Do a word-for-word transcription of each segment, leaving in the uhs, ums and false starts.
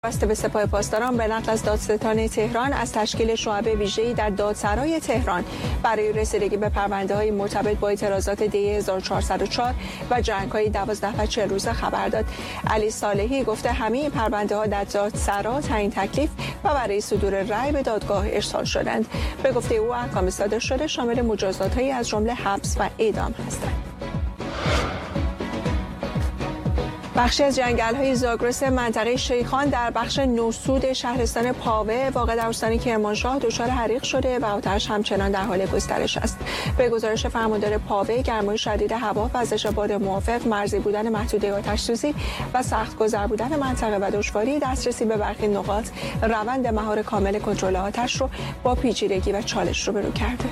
واسطه به سپاه پاسداران به نقل از دادستان تهران از تشکیل شعبه ویژه‌ای در دادسرای تهران برای رسیدگی به پرونده‌های مرتبط با اعتراضات دی هزار و چهارصد و چهار و جنگ‌های دوازده و چهل روزه خبر داد. علی صالحی گفته همه این پرونده‌ها در دادسرا تعیین تکلیف و برای صدور رأی به دادگاه ارسال شدند. به گفته او احکام صادر شده شامل مجازات‌هایی از جمله حبس و اعدام هستند. بخشی از جنگل‌های زاگرس منطقه شیخان در بخش نوسود شهرستان پاوه واقع در استان کرمانشاه دچار حریق شده و آتش همچنان در حال گسترش است. به گزارش فرماندار پاوه، گرمای شدید هوا، وزش باد موافق، مرزی بودن محدوده آتش‌سوزی و سخت گذر بودن منطقه و دشواری دسترسی به برخی نقاط روند مهار کامل کنترل آتش رو با پیچیدگی و چالش روبرو کرده.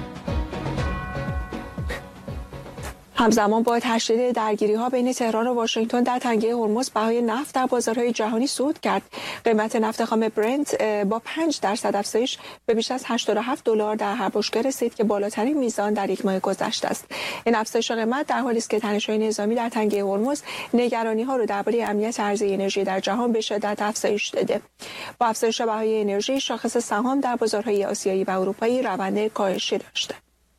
همزمان با تشدید درگیری‌ها بین تهران و واشنگتن در تنگه هرمز، بهای نفت در بازارهای جهانی صعود کرد. قیمت نفت خام برنت با پنج درصد افزایش به بیش از هشتاد و هفت دلار در هر بشکه رسید که بالاترین میزان در یک ماه گذشته است. این افزایش قیمت در حالی است که تنش‌های نظامی در تنگه هرمز نگرانی‌ها را درباره امنیت عرضه انرژی در جهان به شدت افزایش داده. با افزایش بهای انرژی، شاخص سهام در بازارهای آسیایی و اروپایی روند کاهشی داشته.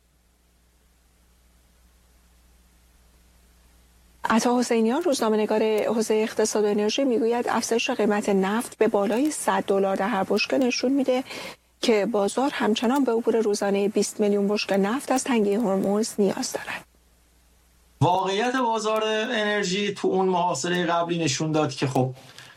عطا حسینیان، روزنامه‌نگار حوزه اقتصاد و انرژی، میگوید افزایش قیمت نفت به بالای صد دلار در هر بشکه نشون میده که بازار همچنان به عبور روزانه بیست میلیون بشکه نفت از تنگه هرمز نیاز دارد. واقعیت بازار انرژی تو اون محاصره قبلی نشون داد که خب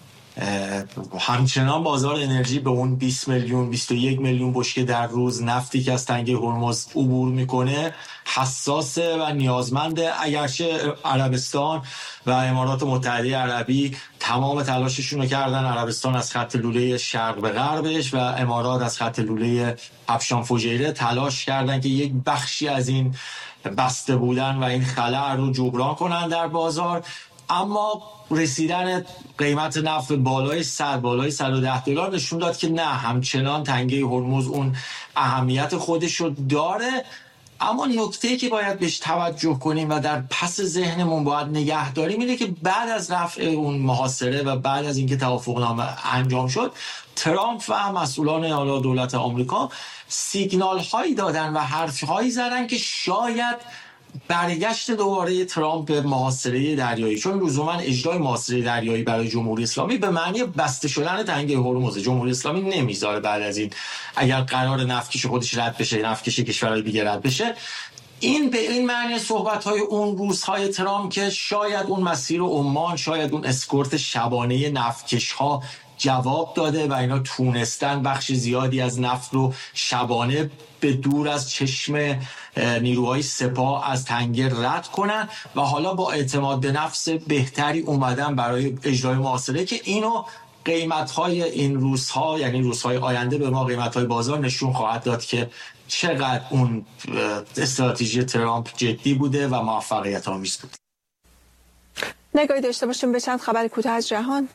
همچنان بازار انرژی به اون بیست میلیون بیست و یک میلیون بشکه در روز نفتی که از تنگه هرمز عبور میکنه حساسه و نیازمنده. اگرچه عربستان و امارات متحده عربی تمام تلاششون رو کردن، عربستان از خط لوله شرق به غربش و امارات از خط لوله افشان فجیره تلاش کردن که یک بخشی از این بسته بودن و این خلأ رو جبران کنن در بازار، اما رسیدن قیمت نفت بالای صد بالای صد و ده دلار نشون داد که نه، همچنان تنگه هرمز اون اهمیت خودش رو داره. اما نکته‌ای که باید بهش توجه کنیم و در پس ذهنمون باید نگه داریم اینه که بعد از رفع اون محاصره و بعد از اینکه توافقنامه انجام شد، ترامپ و مسئولان اعلی دولت آمریکا سیگنال هایی دادن و حرف هایی زدن که شاید برگشت دوباره ترامپ به محاصره دریایی، چون لزوما اجرای محاصره دریایی برای جمهوری اسلامی به معنی بسته شدن تنگه هرمز، جمهوری اسلامی نمیذاره بعد از این اگر قرار نفتکش خودش رد بشه، نفتکش کشورهای دیگه رد بشه. این به این معنی صحبت‌های اون روزهای ترامپ که شاید اون مسیر عمان، شاید اون اسکورت شبانه نفتکش‌ها جواب داده و اینا تونستن بخش زیادی از نفت رو شبانه به دور از چشم نیروهای سپاه از تنگه رد کنن و حالا با اعتماد به نفس بهتری اومدن برای اجرای محاصره که اینو قیمت‌های این روزها، یعنی روزهای آینده، به ما قیمت‌های بازار نشون خواهد داد که چقدر اون استراتژی ترامپ جدی بوده و موفقیت آمیز بود. نگاهی داشته باشیم به چند خبر کوتاه از جهان.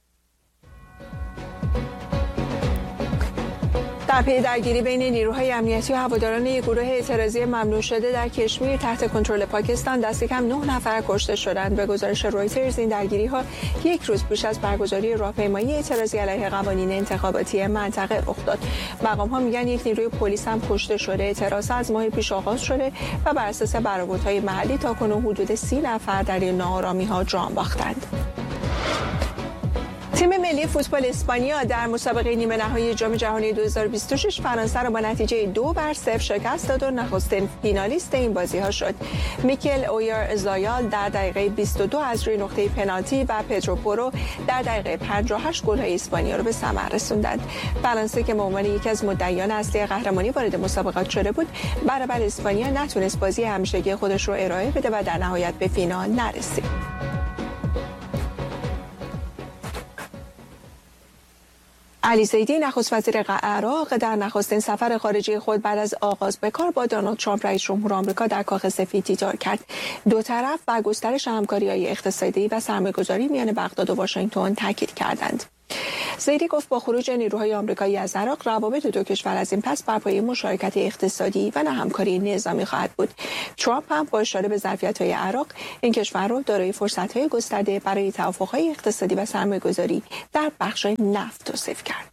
در پی درگیری بین نیروهای امنیتی و هواداران یک گروه اعتراضی ممنوع شده در کشمیر تحت کنترل پاکستان دست کم نه نفر کشته شدند. به گزارش رویترز این درگیری‌ها یک روز پیش از برگزاری راهپیمایی اعتراضی علیه قوانین انتخاباتی منطقه رخ داد. مقام‌ها میگن یک نیروی پلیس هم کشته شده. اعتراض از ماه پیش آغاز شده و بر اساس برآوردهای محلی تاکنون حدود سی نفر در این ناآرامی‌ها جان باختند. تیم ملی فوتبال اسپانیا در مسابقه نیمه نهایی جام جهانی دو هزار و بیست و شش فرانسه را با نتیجه دو بر صفر شکست داد و نخستین فینالیست این بازی‌ها شد. میکل اویار زایال در دقیقه بیست و دو از روی نقطه پنالتی و پدرو پورو در دقیقه پنجاه و هشت گل‌های اسپانیا را به ثمر رساندند. فرانسه که به عنوان یکی از مدعیان اصلی قهرمانی وارد مسابقات شده بود، برابر اسپانیا نتونست بازی همیشگی خودش رو ارائه بده و در نهایت به فینال نرسید. علی زیدی، نخست وزیر عراق، در نخستین سفر خارجی خود بعد از آغاز به کار با دونالد ترامپ رئیس جمهور آمریکا در کاخ سفید دیدار کرد. دو طرف بر گسترش همکاری‌های اقتصادی و سرمایه‌گذاری میان بغداد و واشنگتن تاکید کردند. زیدی گفت با خروج نیروهای آمریکایی از عراق روابط دو کشور از این پس بر پایه مشارکت اقتصادی و نه همکاری نظامی خواهد بود. ترامپ هم با اشاره به ظرفیت‌های عراق این کشور را دارای فرصت‌های گسترده برای توافق‌های اقتصادی و سرمایه‌گذاری در بخش‌های نفت توصیف کرد.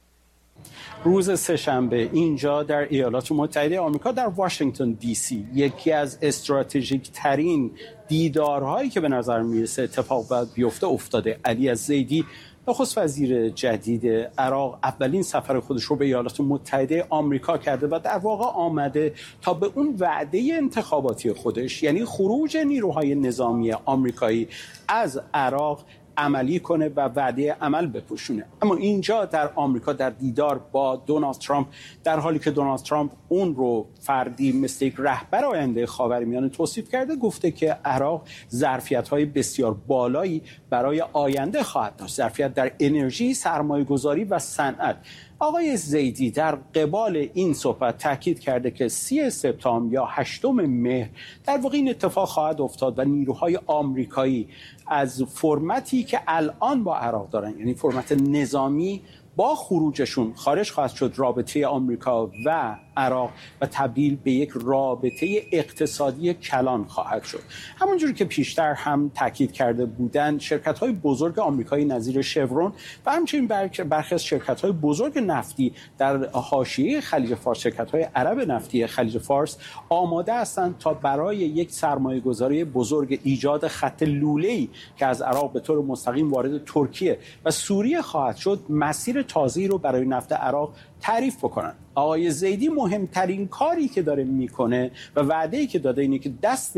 روز سه‌شنبه اینجا در ایالات متحده آمریکا در واشنگتن دی سی یکی از استراتژیک ترین دیدارهایی که به نظر میرسه اتفاق باید بیفته افتاده. علی الزیدی نخست وزیر جدید عراق اولین سفر خودش رو به ایالات متحده آمریکا کرده و در واقع آمده تا به اون وعده انتخاباتی خودش، یعنی خروج نیروهای نظامی آمریکایی از عراق، عملی کنه و وعده عمل بپوشونه. اما اینجا در آمریکا در دیدار با دونالد ترامپ، در حالی که دونالد ترامپ اون رو فردی مثل یک رهبر آینده خاورمیانه توصیف کرده، گفته که عراق ظرفیت‌های بسیار بالایی برای آینده خواهد داشت، ظرفیت در انرژی، سرمایه‌گذاری و صنعت. آقای زیدی در قبال این صحبت تاکید کرده که سی سپتامبر یا هشتم مهر در واقع این اتفاق خواهد افتاد و نیروهای آمریکایی از فرمتی که الان با عراق دارن، یعنی فرمت نظامی، با خروجشون خارج خواهد شد رابطه آمریکا و عراق و تبدیل به یک رابطه اقتصادی کلان خواهد شد. همونجوری که پیشتر هم تاکید کرده بودند، شرکت‌های بزرگ آمریکایی نظیر شورون و همچنین برخی از شرکت‌های بزرگ نفتی در حاشیه خلیج فارس، شرکت‌های عرب نفتی خلیج فارس، آماده هستند تا برای یک سرمایه‌گذاری بزرگ ایجاد خط لوله‌ای که از عراق به طور مستقیم وارد ترکیه و سوریه خواهد شد، مسیر تازه‌ای رو برای نفت عراق تعریف بکنن. آقای زیدی مهمترین کاری که داره میکنه و وعده‌ای که داده اینه که دست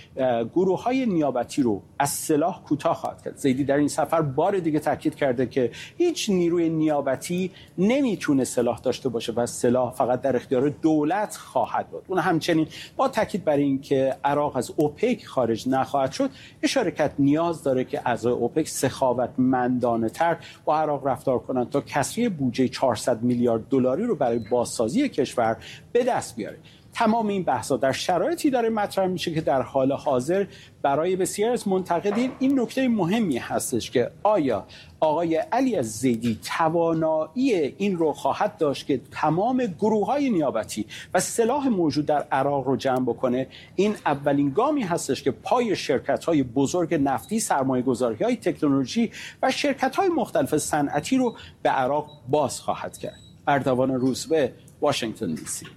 گروه‌های نیابتی رو از سلاح کوتاه خواهد کرد. زیدی در این سفر بار دیگه تاکید کرده که هیچ نیروی نیابتی نمیتونه سلاح داشته باشه و سلاح فقط در اختیار دولت خواهد بود. اون همچنین با تاکید بر این که عراق از اوپک خارج نخواهد شد، اشاره کرد نیاز داره که اعضای اوپک سخاوتمندانه‌تر با عراق رفتار کنند تا کسری بودجه چهارصد میلیارد دلاری رو برای بازسازی کشور به دست بیاره. تمام این بحث‌ها در شرایطی داره مطرح میشه که در حال حاضر برای بسیاری از منتقدین این نکته مهمی هستش که آیا آقای علی الزیدی توانایی این رو خواهد داشت که تمام گروه‌های نیابتی و سلاح موجود در عراق رو جمع بکنه. این اولین گامی هستش که پای شرکت‌های بزرگ نفتی، سرمایه‌گذاری‌های تکنولوژی و شرکت‌های مختلف صنعتی رو به عراق باز خواهد کرد. اردوان روزبه، واشنگتن دی سی.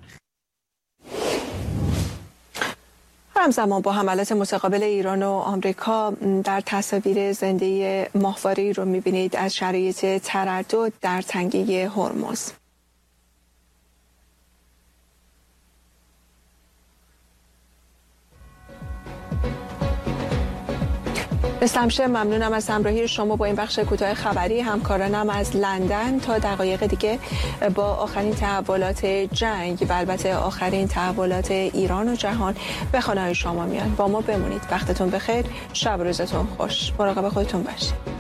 همزمان با حملات متقابل ایران و آمریکا در تصاویر زنده ماهواره‌ای رو می‌بینید از شرایط تردد در تنگه هرمز. مثل همیشه ممنونم از همراهی شما با این بخش کوتاه خبری. همکارانم از لندن تا دقایق دیگه با آخرین تحولات جنگ و البته آخرین تحولات ایران و جهان به خانه‌های شما میان. با ما بمونید. وقتتون بخیر، شب روزتون خوش. مراقب خودتون باشید.